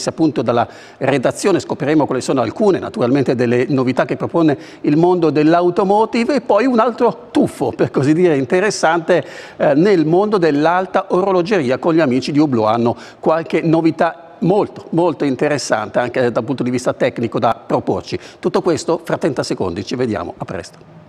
trasferirsi appunto dalla redazione, scopriremo quali sono alcune naturalmente delle novità che propone il mondo dell'automotive, e poi un altro tuffo, per così dire, interessante nel mondo dell'alta orologeria. Con gli amici di Hublot hanno qualche novità molto interessante anche dal punto di vista tecnico da proporci. Tutto questo fra 30 secondi, ci vediamo, a presto.